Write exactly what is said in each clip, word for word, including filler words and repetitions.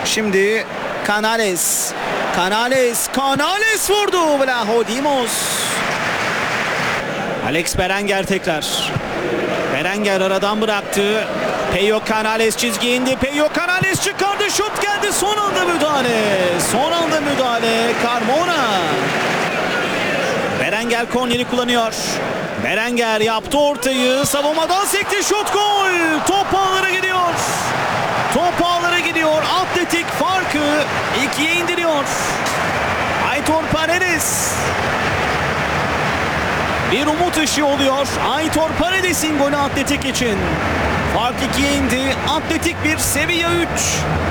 Şimdi Canales. Canales. Canales vurdu. Vlahodimos. Alex Berenguer tekrar. Berenguer aradan bıraktı. Pello Canales çizgiye indi. Pello Canales çıkardı. Şut geldi. Son anda müdahale. Son anda müdahale. Carmona. Berenguer korneri kullanıyor. Berenguer yaptı ortayı. Savunmadan sekti. Şut, gol. Top ağlara gidiyor. Top ağlara gidiyor. Atletik farkı ikiye indiriyor. Aitor Paredes. Bir umut ışığı oluyor. Aitor Paredes'in golü Atletik için. Fark ikiye indi. Atletik bir, Sevilla üç.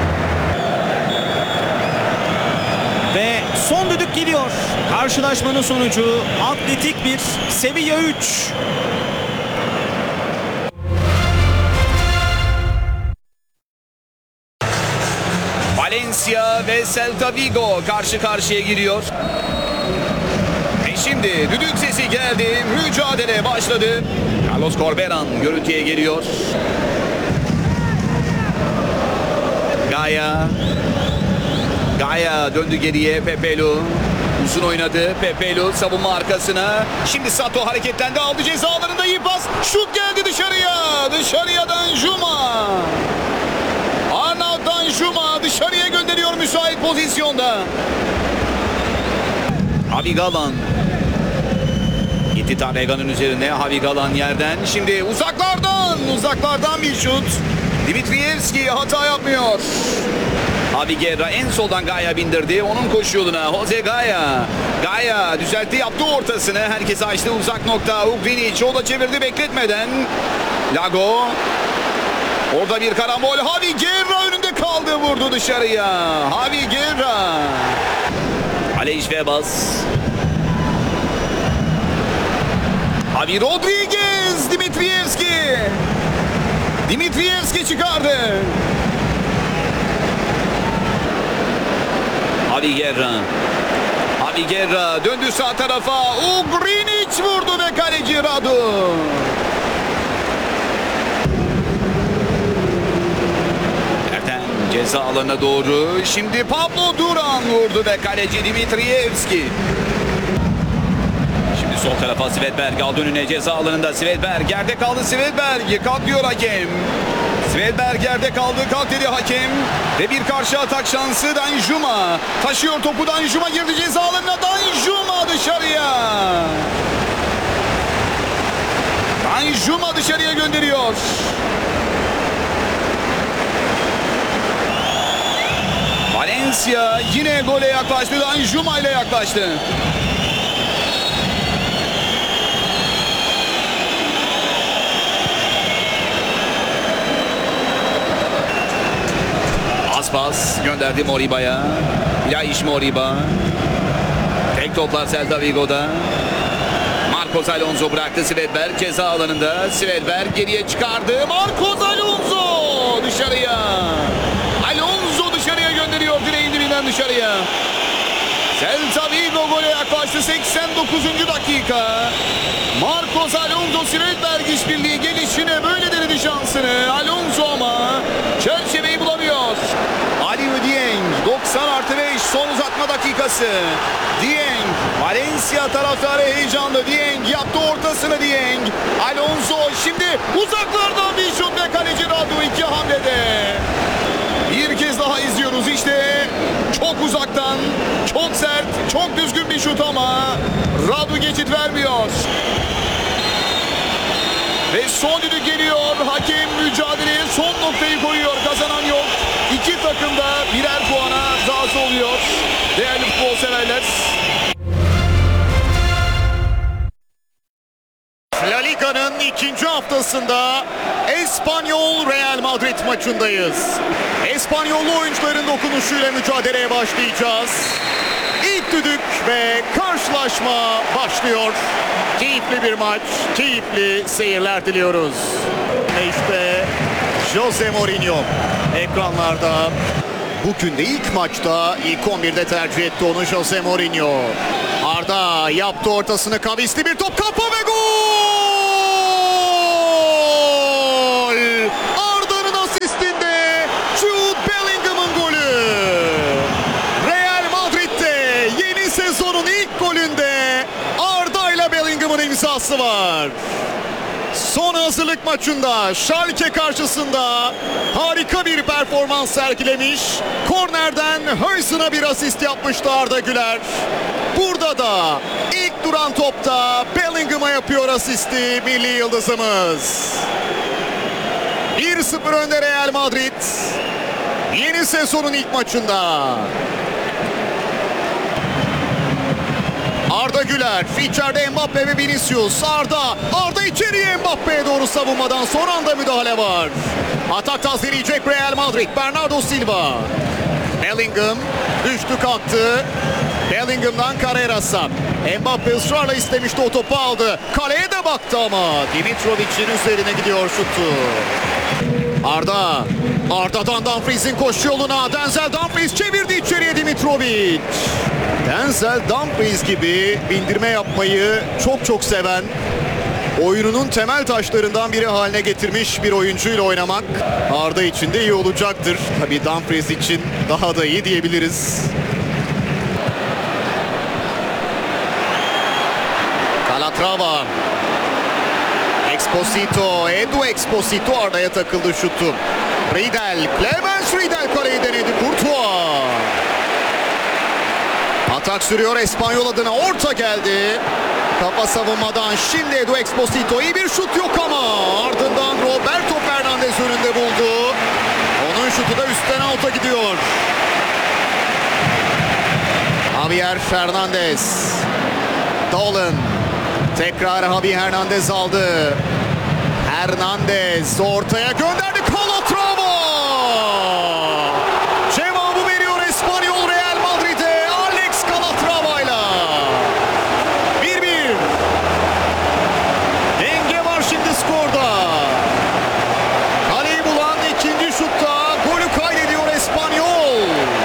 Ve son düdük geliyor. Karşılaşmanın sonucu Atletik bir, Sevilla üç. Valencia ve Celta Vigo karşı karşıya giriyor. Ve şimdi düdük sesi geldi. Mücadele başladı. Carlos Corberan görüntüye geliyor. Gaia. Gaia döndü geriye. Pepelu. Uzun oynadı. Pepelu savunma arkasına. Şimdi Sato hareketlendi. Aldı ceza alanında iyi pas. Şut geldi dışarıya. Dışarıya Danjuma. Arnaud Danjuma dışarıya gönderiyor müsait pozisyonda. Javi Galan. Gitti Tarregan'ın üzerine. Javi Galan yerden. Şimdi uzaklardan. Uzaklardan bir şut. Dimitrievski hata yapmıyor. Javi Guerra en soldan Gaia bindirdi. Onun koşu yoluna Jose Gaia. Gaia düzeltti, yaptı ortasını. Herkes açtı uzak nokta. Ugrinic o da çevirdi bekletmeden. Lago. Orada bir karambol. Javi Guerra önünde kaldı, vurdu dışarıya. Javi Guerra. Aleix Webas. Javi Rodriguez. Dimitrievski. Dimitrievski çıkardı. Javi Guerra. Javi Guerra döndü sağ tarafa. Ugrinic vurdu ve kaleci Radu. Erten ceza alanına doğru. Şimdi Pablo Duran vurdu ve kaleci Dimitrievski. Şimdi sol tarafa Svedberg aldı önüne ceza alanında. Svedberg yerde kaldı. Svedberg kalkıyor hakem. Svedberg yerde kaldı, kalk dedi hakem. Ve bir karşı atak şansı Danjuma. Taşıyor topu, Danjuma girdi ceza alanına. Danjuma dışarıya. Danjuma dışarıya gönderiyor. Valencia yine gole yaklaştı. Danjuma ile yaklaştı. Pas gönderdi Moriba'ya. Ilaiş Moriba. Tek toplar Celta Vigo'da. Marcos Alonso bıraktı Svedberg ceza alanında. Svedberg geriye çıkardı. Marcos Alonso dışarıya. Alonso dışarıya gönderiyor direğin dibinden dışarıya. Celta Vigo gole yaklaştı. seksen dokuzuncu dakika. Marcos Alonso Svedberg işbirliği gelişine böyle denedi şansını. Alonso ama çerçeveyi bulamıyor. Aliou Dieng doksan artı beş son uzatma dakikası. Dieng, Valencia taraftarı heyecanlı. Dieng yaptı ortasını Dieng. Alonso şimdi uzaklardan bir şut ve kaleci Radu iki hamlede. Bir kez daha izliyoruz işte. Çok uzaktan, çok sert, çok düzgün bir şut ama Radu geçit vermiyor. Ve son düdük geliyor. Hakem mücadeleye son noktayı koyuyor. Kazanan yok. İki takım da birer puana razı oluyor. Değerli futbol severler. La Liga'nın ikinci haftasında Espanyol Real Madrid maçındayız. Espanyollu oyuncuların dokunuşuyla mücadeleye başlayacağız. İlk düdük ve karşılaşma başlıyor. Keyifli bir maç, keyifli seyirler diliyoruz. Ve işte Jose Mourinho ekranlarda. Bugün de ilk maçta ilk on birde tercih etti onu Jose Mourinho. Arda yaptı ortasını, kavisli bir top, kafa ve gol! Arda'nın asistinde Jude Bellingham'ın golü. şansı var. Son hazırlık maçında Schalke karşısında harika bir performans sergilemiş. Kornerden Huijsen'a bir asist yapmıştı Arda Güler. Burada da ilk duran topta Bellingham'a yapıyor asisti milli yıldızımız. bir sıfır önde Real Madrid. Yeni sezonun ilk maçında. Arda Güler, içeride Mbappe ve Vinicius. Arda, Arda içeriye, Mbappe'ye doğru savunmadan son anda müdahale var. Atak tazeleyecek Real Madrid, Bernardo Silva. Bellingham düştü kalktı. Bellingham'dan Carreras'a. Mbappe ısrarla istemişti, o topu aldı. Kaleye de baktı ama Dimitrovic'in üzerine gidiyor şutu. Arda, Arda'dan Dumfries'in koşu yoluna. Denzel Dumfries çevirdi içeriye Dimitrovic. Denzel Dumfries gibi bindirme yapmayı çok çok seven, oyununun temel taşlarından biri haline getirmiş bir oyuncuyla oynamak Arda için de iyi olacaktır. Tabii Dumfries için daha da iyi diyebiliriz. Calatrava. Exposito, Edu Exposito Arda'ya takıldı şutu. Riedel, Clemens Riedel kaleyi denedi. Courtois. Atak sürüyor Espanyol adına, orta geldi. Kafa savunmadan şimdi Edu Exposito, iyi bir şut yok ama ardından Roberto Fernandes önünde buldu. Onun şutu da üstten alta gidiyor. Javier Fernandez. Dolan. Tekrar Javi Hernandez aldı. Hernandez ortaya gönderdi. Calatrava. Cevabı veriyor Espanyol Real Madrid'e. Alex Calatrava'yla. bir bir. Denge var şimdi skorda. Kaleyi bulan ikinci şutta golü kaydediyor Espanyol.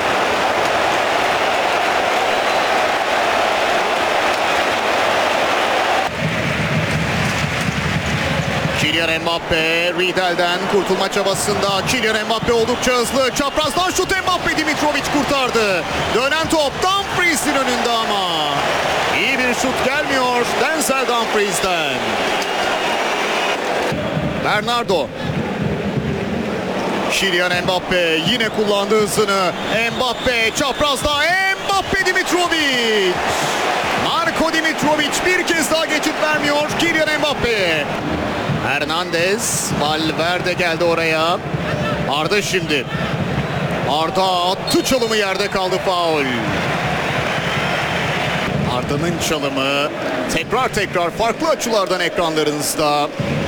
Kylian Mbappe, Riedel'den kurtulma çabasında. Kylian Mbappe oldukça hızlı. Çaprazdan şut, Mbappe, Dimitrovic kurtardı. Dönen top Dumfries'in önünde ama iyi bir şut gelmiyor Denzel Dumfries'ten. Bernardo. Kylian Mbappe yine kullandı hızını. Mbappe çaprazda. Mbappe, Dimitrovic. Marko Dimitrovic bir kez daha geçit vermiyor Kylian Mbappe. Hernandez, Valverde geldi oraya. Arda şimdi. Arda attı çalımı, yerde kaldı, faul. Arda'nın çalımı tekrar tekrar farklı açılardan ekranlarınızda.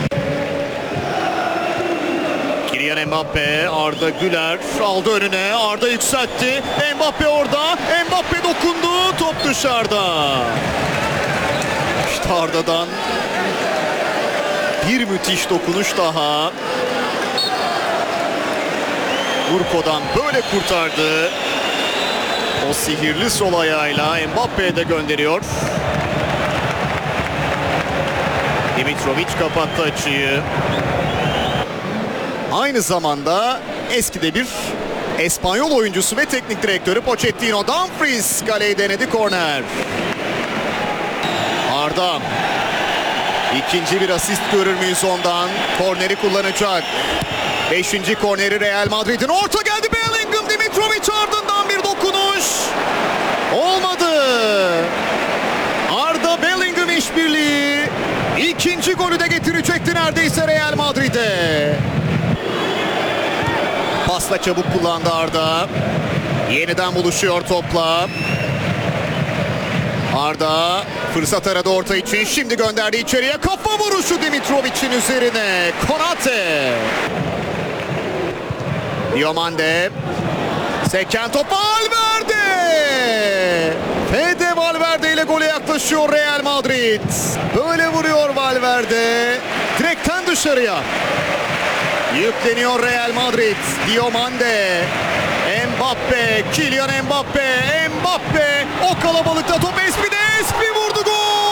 Kylian Mbappe, Arda Güler aldı önüne. Arda yükseltti. Mbappe orada. Mbappe dokundu. Top dışarıda. İşte Arda'dan bir müthiş dokunuş daha. Urko'dan böyle kurtardı. O sihirli sol ayağıyla Mbappe'ye de gönderiyor. Dimitrovic kapattı açıyı. Aynı zamanda eskide bir Espanyol oyuncusu ve teknik direktörü Pochettino. Dumfries kaleyi denedi, korner. Arda. İkinci bir asist görür müyüz ondan? Korneri kullanacak. Beşinci korneri Real Madrid'in. Orta geldi, Bellingham, Dimitrovic ardından bir dokunuş. Olmadı. Arda Bellingham işbirliği ikinci golü de getirecekti neredeyse Real Madrid'e. Pasla çabuk kullandı Arda. Yeniden buluşuyor topla. Arda fırsat aradı orta için. Şimdi gönderdi içeriye. Kafa vuruşu Dimitrovic'in üzerine. Konate. Diomande. Seken top Valverde. Fede Valverde ile gole yaklaşıyor Real Madrid. Böyle vuruyor Valverde. Direkten dışarıya. Yükleniyor Real Madrid. Diomande. Mbappe. Kylian Mbappe. Mbappe. O kalabalıkta top Espi'de. Espi vurdu, gol.